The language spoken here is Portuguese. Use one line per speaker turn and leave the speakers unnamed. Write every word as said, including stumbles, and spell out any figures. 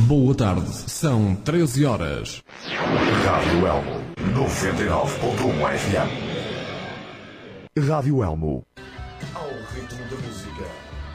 Boa tarde, são treze horas.
Rádio Elmo, noventa e nove ponto um F M. Rádio Elmo.
Ao ritmo da música,